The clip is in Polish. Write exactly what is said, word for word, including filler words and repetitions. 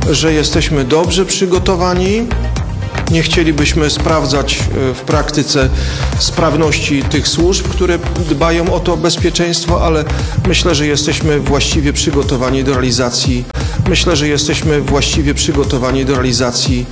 że jesteśmy dobrze przygotowani. Nie chcielibyśmy sprawdzać w praktyce sprawności tych służb, które dbają o to bezpieczeństwo, ale myślę, że jesteśmy właściwie przygotowani do realizacji. Myślę, że jesteśmy właściwie przygotowani do realizacji